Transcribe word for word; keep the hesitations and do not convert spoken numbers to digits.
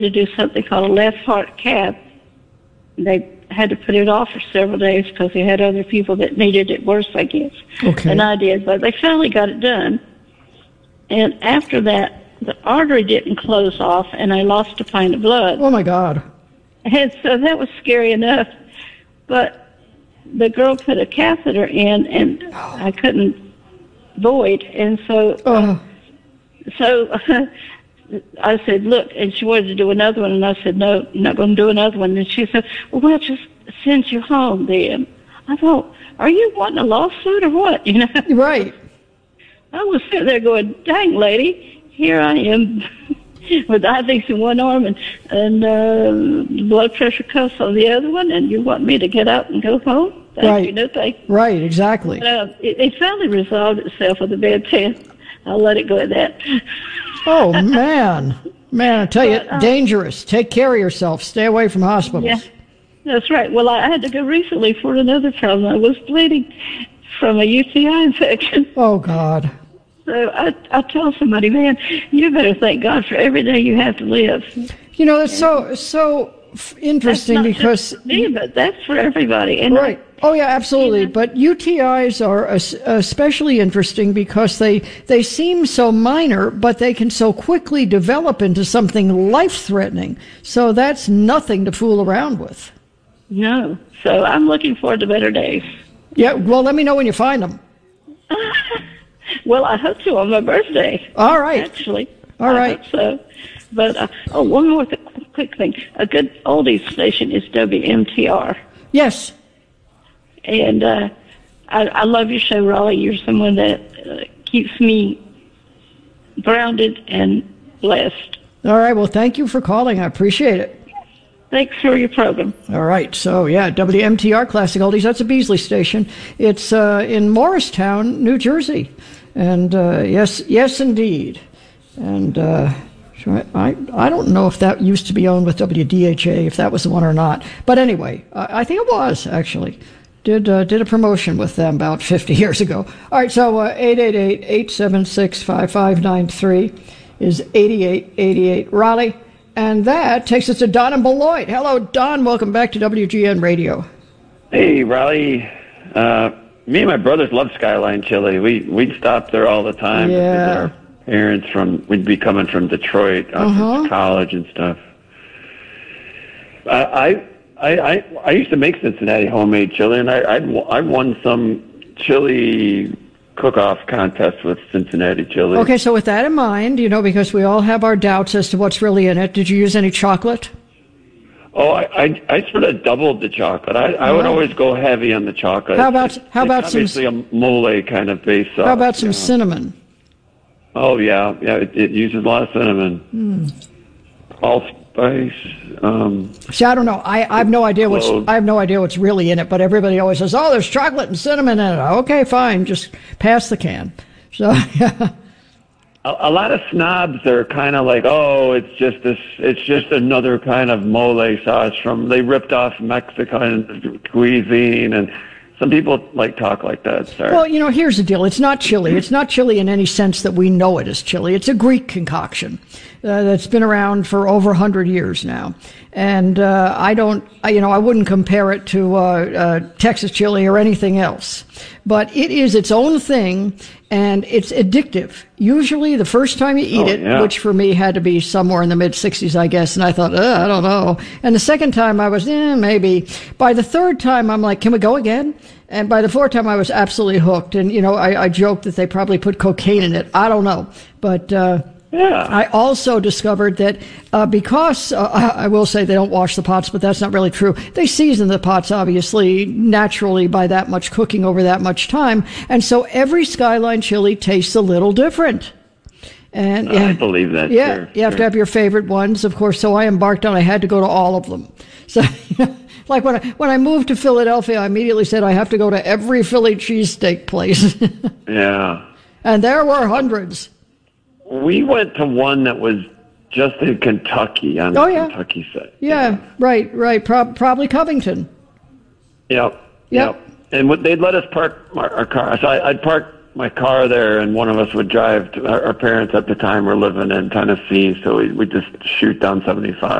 to do something called a left heart cath. They had to put it off for several days because they had other people that needed it worse, I guess, okay. than I did. But they finally got it done. And after that, the artery didn't close off, and I lost a pint of blood. Oh, my God. And so that was scary enough. But the girl put a catheter in, and I couldn't void. And so, uh, so I said, look, and she wanted to do another one, and I said, no, I'm not going to do another one. And she said, well, we'll just send you home then. I thought, are you wanting a lawsuit or what? You know? Right. I was sitting there going, dang, lady, here I am with I Vs in one arm and, and uh, blood pressure cuffs on the other one, and you want me to get up and go home? Thank right. you, no thank you. Right, exactly. But, uh, it, it finally resolved itself with a bad test. I'll let it go at that. Oh, man. Man, I tell but, you, uh, dangerous. Take care of yourself. Stay away from hospitals. Yeah, that's right. Well, I had to go recently for another problem. I was bleeding from a U T I infection. Oh, God. So I, I tell somebody, man, you better thank God for every day you have to live. You know, that's so so interesting that's not because just for me, but that's for everybody. And right. I, Oh yeah, absolutely. you know, But U T Is are especially interesting because they they seem so minor, but they can so quickly develop into something life-threatening. So that's nothing to fool around with. No. So I'm looking forward to better days. Yeah. Well, let me know when you find them. Well, I hope to on my birthday. All right. Actually. All I right. hope so. But, uh, oh, one more th- quick thing. A good oldies station is W M T R. Yes. And uh, I, I love your show, Raleigh. You're someone that uh, keeps me grounded and blessed. All right. Well, thank you for calling. I appreciate it. Thanks for your program. All right. So, yeah, W M T R Classic Oldies. That's a Beasley station. It's uh, in Morristown, New Jersey. And uh, yes, yes, indeed. And uh, I, I don't know if that used to be owned with W D H A, if that was the one or not. But anyway, I, I think it was, actually. Did uh, did a promotion with them about fifty years ago. All right, so uh, eight eight eight, eight seven six, five five nine three is eighty-eight eighty-eight Raleigh. And that takes us to Don and Beloit. Hello, Don. Welcome back to W G N Radio. Hey, Raleigh. Uh, me and my brothers love Skyline Chili. We, we'd stop there all the time. Yeah. Our parents from, we'd be coming from Detroit out Uh-huh. to college and stuff. I, I, I, I used to make Cincinnati homemade chili, and I, I'd, I won some chili cook-off contest with Cincinnati chili. Okay, so with that in mind, you know, because we all have our doubts as to what's really in it, did you use any chocolate? Oh, I, I, I sort of doubled the chocolate. I, I would Oh. always go heavy on the chocolate. How about how It's about some obviously a mole kind of base sauce. how about some you know. cinnamon? Oh yeah, yeah. It, it uses a lot of cinnamon. Hmm. Allspice. Um, See, I don't know. I, I have no idea what's Clove. I have no idea what's really in it, but everybody always says, "Oh, there's chocolate and cinnamon in it." Okay, fine, just pass the can. So yeah. a, a lot of snobs are kind of like, oh, it's just this. It's just another kind of mole sauce from they ripped off Mexican cuisine, and some people like talk like that. Sorry. Well, you know, here's the deal. It's not chili. It's not chili in any sense that we know it as chili. It's a Greek concoction uh, that's been around for over a hundred years now. And uh, I don't, I, you know, I wouldn't compare it to uh, uh, Texas chili or anything else. But it is its own thing, and it's addictive. Usually the first time you eat Oh, it, yeah. which for me had to be somewhere in the mid-sixties, I guess, and I thought, uh, I don't know. And the second time I was, eh, maybe. By the third time, I'm like, can we go again? And by the fourth time, I was absolutely hooked. And, you know, I, I joked that they probably put cocaine in it. I don't know. But uh, yeah. I also discovered that uh, because, uh, I I will say they don't wash the pots, but that's not really true. They season the pots, obviously, naturally by that much cooking over that much time. And so every Skyline chili tastes a little different. And yeah, I believe that. Yeah, sure, you have sure. to have your favorite ones, of course. So I embarked on, I had to go to all of them. So, like when I, when I moved to Philadelphia, I immediately said I have to go to every Philly cheesesteak place. Yeah. And there were hundreds. We went to one that was just in Kentucky on Oh, the yeah. Kentucky side. Yeah, right, right. Pro- probably Covington. Yep. Yep. Yep. And what, they'd let us park our, our car. So I, I'd park my car there, and one of us would drive. To, our, our parents at the time were living in Tennessee, so we we just shoot down seventy-five.